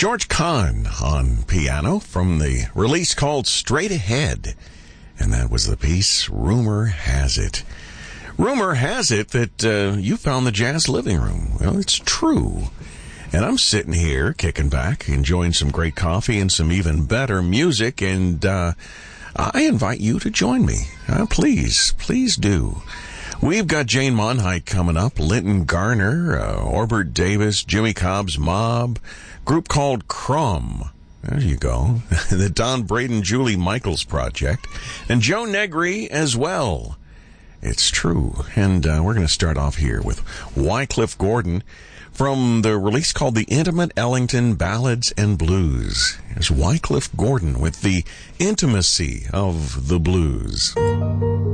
George Kahn on piano from the release called Straight Ahead. And that was the piece, Rumor Has It. Rumor has it that you found the Jazz Living Room. Well, it's true. And I'm sitting here, kicking back, enjoying some great coffee and some even better music, and I invite you to join me. Please do. We've got Jane Monheit coming up, Linton Garner, Orbert Davis, Jimmy Cobb's Mob, group called Crumb. There you go. The Don Braden, Julie Michaels Project, and Joe Negri as well. It's true. And we're going to start off here with Wycliffe Gordon from the release called The Intimate Ellington Ballads and Blues. Here's Wycliffe Gordon with the intimacy of the blues.